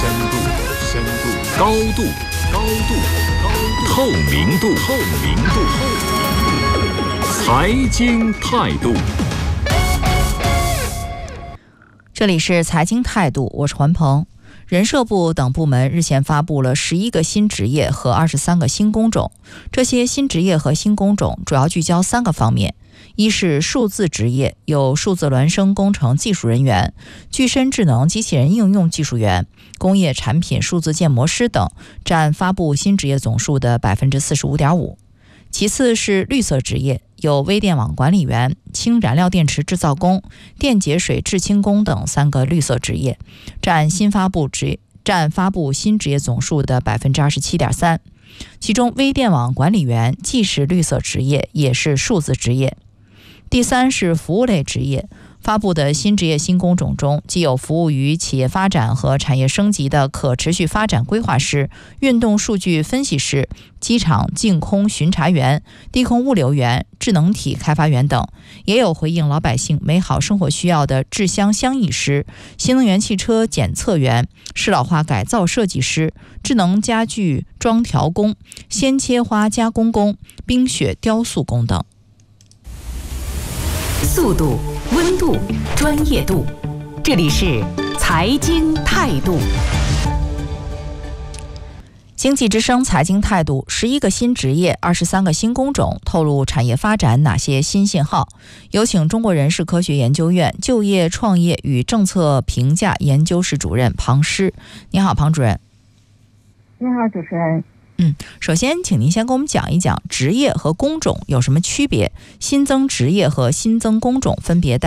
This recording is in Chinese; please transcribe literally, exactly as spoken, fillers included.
深度，深度，高度，高度，高度，透明度，透明度，财经态度。 这里是财经态度，我是环鹏。人社部等部门日前发布了十一个新职业和二十三个新工种。这些新职业和新工种主要聚焦三个方面：一是数字职业，有数字孪生工程技术人员、具身智能机器人应用技术员、工业产品数字建模师等，占发布新职业总数的 百分之四十五点五。其次是绿色职业，有微电网管理员、氢燃料电池制造工、电解水制氢工等三个绿色职业，占新发布职占发布新职业总数的 百分之二十七点三。其中微电网管理员既是绿色职业，也是数字职业。第三是服务类职业，发布的新职业新工种中，既有服务于企业发展和产业升级的可持续发展规划师、运动数据分析师、机场净空巡查员、低空物流员、智能体开发员等，也有回应老百姓美好生活需要的制香香艺师、新能源汽车检测员、适老化改造设计师、智能家具装调工、鲜切花加工工、冰雪雕塑工等。 速度、温度、专业度，这里是财经态度。 经济之声财经态度，十一个新职业，二十三个新工种，透露产业发展哪些新信号？有请中国人事科学研究院就业创业与政策评价研究室主任庞诗。你好，庞主任。 你好，主持人。 嗯，首先请您先给我们讲一讲职业和工种有什么区别，新增职业和新增工种分别代